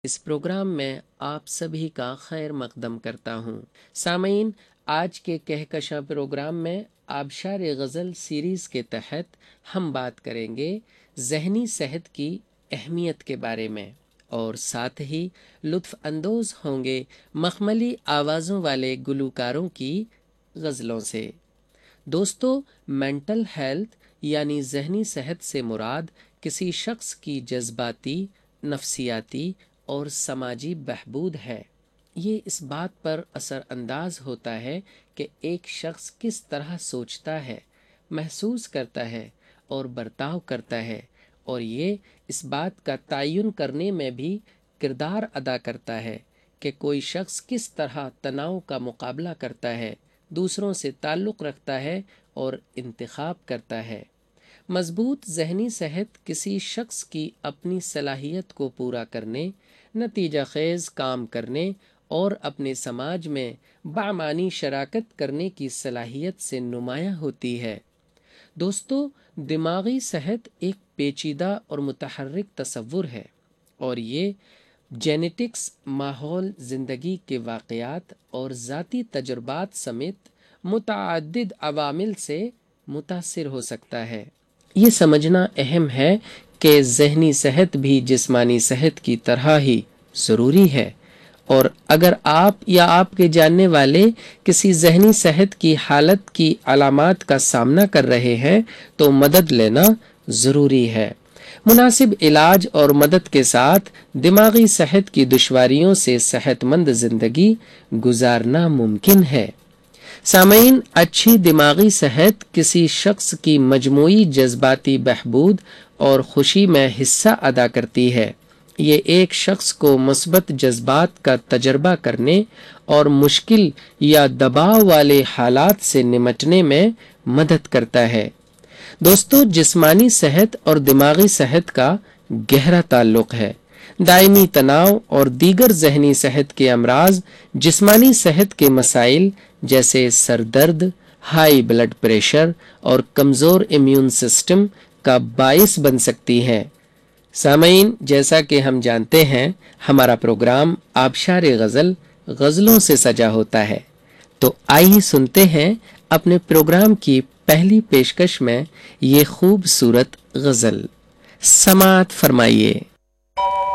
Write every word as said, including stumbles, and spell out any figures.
اس programme میں آپ سبھی کا خیر مقدم کرتا ہوں۔ سامعین، آج کے کہکشاں پروگرام میں آبشار غزل سیریز کے تحت ہم بات کریں گے ذہنی صحت کی اہمیت کے بارے میں، اور ساتھ ہی لطف اندوز ہوں گے مخملی آوازوں والے گلوکاروں کی غزلوں سے۔ دوستو، مینٹل ہیلتھ یعنی ذہنی صحت سے مراد کسی شخص کی جذباتی، نفسیاتی اور سماجی بہبود ہے۔ یہ اس بات پر اثر انداز ہوتا ہے کہ ایک شخص کس طرح سوچتا ہے، محسوس کرتا ہے اور برتاؤ کرتا ہے، اور یہ اس بات کا تعین کرنے میں بھی کردار ادا کرتا ہے کہ کوئی شخص کس طرح تناؤ کا مقابلہ کرتا ہے، دوسروں سے تعلق رکھتا ہے اور انتخاب کرتا ہے۔ مضبوط ذہنی صحت کسی شخص کی اپنی صلاحیت کو پورا کرنے، نتیجہ خیز کام کرنے اور اپنے سماج میں بامعنی شراکت کرنے کی صلاحیت سے نمایاں ہوتی ہے۔ دوستو، دماغی صحت ایک پیچیدہ اور متحرک تصور ہے، اور یہ جینیٹکس، ماحول، زندگی کے واقعات اور ذاتی تجربات سمیت متعدد عوامل سے متاثر ہو سکتا ہے۔ یہ سمجھنا اہم ہے کہ ذہنی صحت بھی جسمانی صحت کی طرح ہی ضروری ہے، اور اگر آپ یا آپ کے جاننے والے کسی ذہنی صحت کی حالت کی علامات کا سامنا کر رہے ہیں تو مدد لینا ضروری ہے۔ مناسب علاج اور مدد کے ساتھ دماغی صحت کی دشواریوں سے صحت مند زندگی گزارنا ممکن ہے۔ سامعین، اچھی دماغی صحت کسی شخص کی مجموعی جذباتی بہبود اور خوشی میں حصہ ادا کرتی ہے۔ یہ ایک شخص کو مثبت جذبات کا تجربہ کرنے اور مشکل یا دباؤ والے حالات سے نمٹنے میں مدد کرتا ہے۔ دوستو، جسمانی صحت اور دماغی صحت کا گہرا تعلق ہے۔ دائمی تناؤ اور دیگر ذہنی صحت کے امراض جسمانی صحت کے مسائل جیسے سر درد، ہائی بلڈ پریشر اور کمزور امیون سسٹم کا باعث بن سکتی ہیں۔ سامعین، جیسا کہ ہم جانتے ہیں، ہمارا پروگرام آبشار غزل غزلوں سے سجا ہوتا ہے، تو آئیے سنتے ہیں اپنے پروگرام کی پہلی پیشکش میں یہ خوبصورت غزل۔ سماعت فرمائیے۔